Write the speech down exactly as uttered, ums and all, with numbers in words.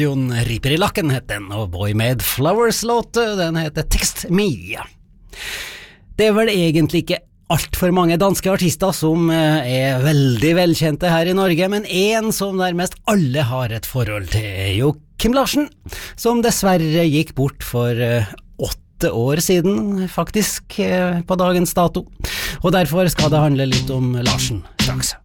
Jon Riper i lakken het den, og Boy Made Flowers-låt, den heter Text Me. Det er vel egentlig ikke alt for mange danske artister som er veldig velkjente her i Norge, men en som nærmest alle har et forhold til er jo Kim Larsen, som dessverre gikk bort for åtte år siden, faktisk på dagens dato. Og derfor skal det handle litt om Larsen straks.